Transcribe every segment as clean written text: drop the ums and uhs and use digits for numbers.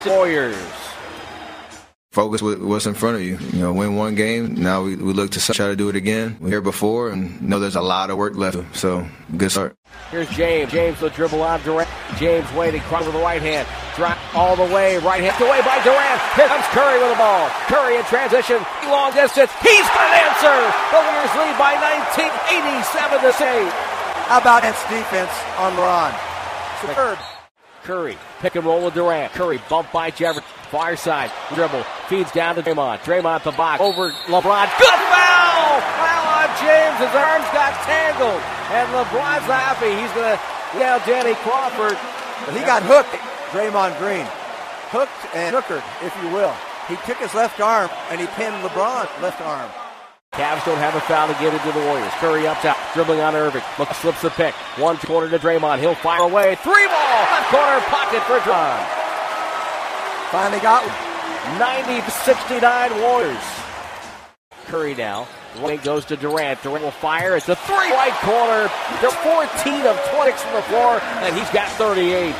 Warriors. Focus with what's in front of you. Win one game. Now we look to try to do it again. We're here before and know there's a lot of work left. So, good start. Here's James. James the dribble on Durant. James waiting. Cross with the right hand. Drop all the way. Right hand away by Durant. Here comes Curry with the ball. Curry in transition. Long distance. He's got an answer. The Warriors lead by 19. 87-8. How about defense on LeBron? Superb. Curry, pick and roll with Durant. Curry bumped by Jefferson. Far side, dribble, feeds down to Draymond. Draymond at the box, over LeBron. Good foul! Foul on James. His arms got tangled. And LeBron's happy. He's going to yell Danny Crawford. But he got hooked, Draymond Green. Hooked and hookered, if you will. He took his left arm and he pinned LeBron's left arm. Cavs don't have a foul to get into the Warriors. Curry up top, dribbling on Irving. Slips the pick. One corner to Draymond. He'll fire away. Three ball. Left corner pocket for Draymond. Finally got one. 90-69 Warriors. Curry now. Wing goes to Durant. Durant will fire. It's a three. Right corner. They're 14 of 26 from the floor, and he's got 38.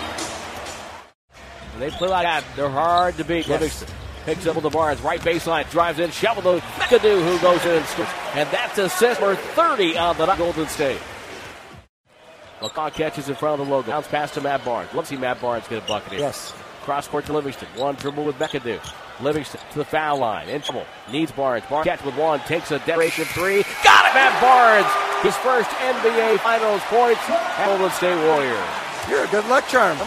They play like that. They're hard to beat. Yes. Livingston picks up with the Barnes. Right baseline. Drives in. Shovel to McAdoo, who goes in and scores. And that's assist for 30 on the Golden State. McCaw catches in front of the logo. Bounce pass to Matt Barnes. Let's see Matt Barnes get a bucket here. Yes. Cross court to Livingston. One dribble with McAdoo. Livingston to the foul line. In trouble. Needs Barnes. Barnes catch with one. Takes a desperation three. Got it, Matt Barnes. His first NBA Finals points. Golden State Warriors. You're a good luck charm.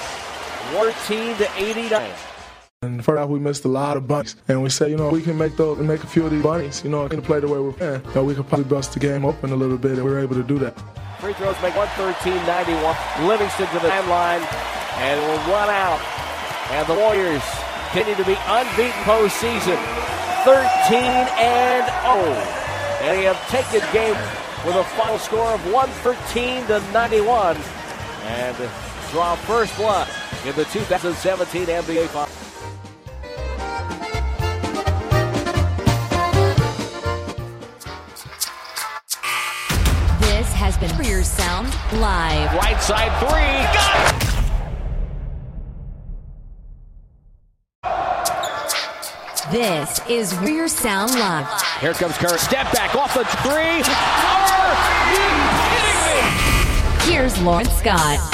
14-89. And first half, we missed a lot of bunnies. And we said, we can make a few of these bunnies, and play the way we're playing. We could probably bust the game open a little bit, and we were able to do that. Free throws make 113-91. Livingston to the timeline and will run out. And the Warriors continue to be unbeaten postseason. 13-0. And they have taken the game with a final score of 113-91. And draw first blood in the 2017 NBA Finals. This has been Warriors Sound Live. Right side three. Got it! This is Warriors Sound Live. Here comes Curry. Step back off the three. Are you kidding me? Here's Lawrence Scott.